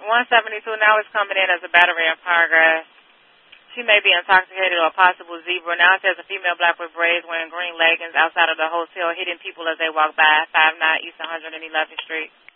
172 now is coming in as a battery in progress. She may be intoxicated or a possible zebra. Now it says a female black with braids wearing green leggings outside of the hotel hitting people as they walk by 59 East 111th Street.